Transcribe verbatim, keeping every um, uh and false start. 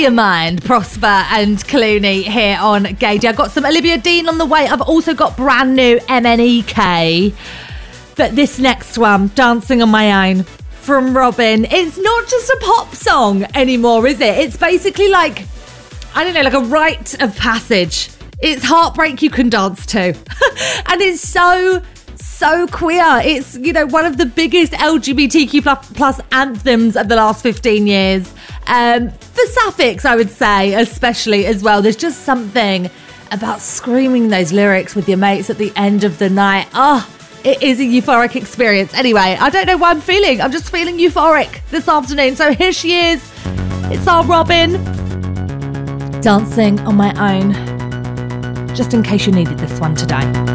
your mind, Prosper and Clooney here on Gagey. I've got some Olivia Dean on the way. I've also got brand new M N E K. But this next one, Dancing on My Own, from Robin, it's not just a pop song anymore, is it? It's basically like, I don't know, like a rite of passage. It's heartbreak you can dance to. And it's so, so queer. It's, you know, one of the biggest L G B T Q plus, plus anthems of the last fifteen years. Um, for Sapphics, I would say, especially as well. There's just something about screaming those lyrics with your mates at the end of the night. Oh, it is a euphoric experience. Anyway, I don't know why I'm feeling. I'm just feeling euphoric this afternoon. So here she is. It's our Robin. Dancing on My Own. Just in case you needed this one today.